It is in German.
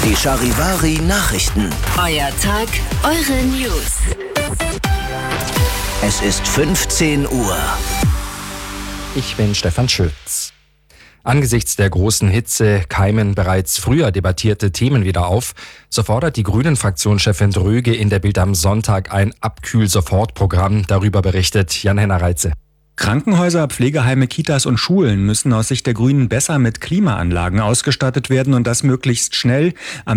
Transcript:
Die Charivari Nachrichten. Euer Tag, eure News. Es ist 15 Uhr. Ich bin Stefan Schütz. Angesichts der großen Hitze keimen bereits früher debattierte Themen wieder auf. So fordert die Grünen-Fraktionschefin Dröge in der Bild am Sonntag ein Abkühl-Sofort-Programm. Darüber berichtet Jan-Henner Reitze. Krankenhäuser, Pflegeheime, Kitas und Schulen müssen aus Sicht der Grünen besser mit Klimaanlagen ausgestattet werden und das möglichst schnell. Am